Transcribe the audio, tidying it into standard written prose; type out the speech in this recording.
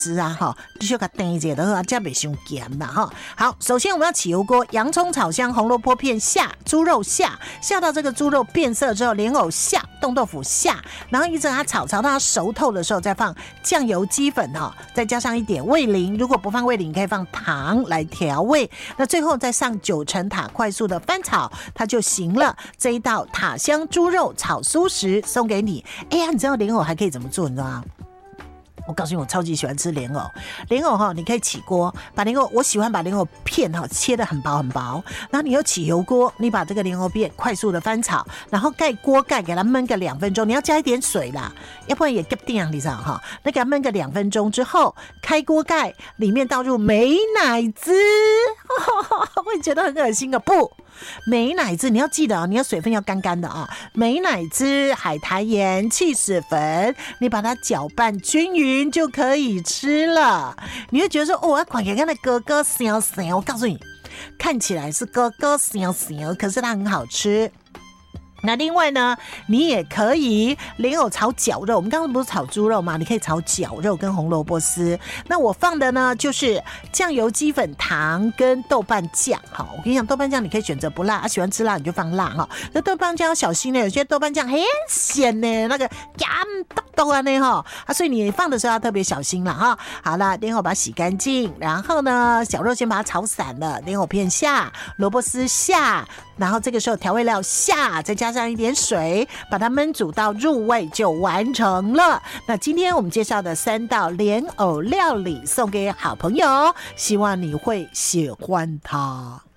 汁啊哈，你就给它炖一下的话，这样袂伤咸啦哈。好，首先我们要起油锅，洋葱炒香，红萝卜片下，猪肉下到这个猪肉变色之后，莲藕下，冻豆腐下，然后一直它炒到它熟透的时候，再放酱油、鸡粉哈，再加上一点味淋，如果不放味淋，可以放糖来调味。那最后再上9层塔，快速的翻炒，它就行了。这一道塔香猪肉炒酥食送给你。哎呀，你知道莲藕还可以怎么做？你知道吗？我告诉你，我超级喜欢吃莲藕。莲藕哈，你可以起锅，把莲藕，我喜欢把莲藕片哈切得很薄很薄，然后你又起油锅，你把这个莲藕片快速的翻炒，然后盖锅盖给它焖个2分钟，你要加一点水啦，要不然也 get 定，你知道哈？那给它焖个2分钟之后，开锅盖，里面倒入美乃滋，会觉得很恶心的不？美乃滋你要记得啊，你要水分要干干的啊。美乃滋、海苔盐、起司粉，你把它搅拌均匀就可以吃了。你会觉得说，哦，看起来那咯咯香香，我告诉你，看起来是咯咯香香，可是它很好吃。那另外呢，你也可以莲藕炒绞肉，我们刚刚不是炒猪肉吗？你可以炒绞肉跟红萝卜丝。那我放的呢就是酱油、鸡粉、糖跟豆瓣酱。好，我跟你讲，豆瓣酱你可以选择不辣，喜欢吃辣你就放辣哈。那豆瓣酱要小心的，有些豆瓣酱很咸呢，那个咸豆啊那哈啊，所以你放的时候要特别小心了哈。好了，莲藕把它洗干净，然后呢，绞肉先把它炒散了，莲藕片下，萝卜丝下，然后这个时候调味料下，再加上一点水，把它焖煮到入味就完成了。那今天我们介绍的3道莲藕料理送给好朋友，希望你会喜欢它。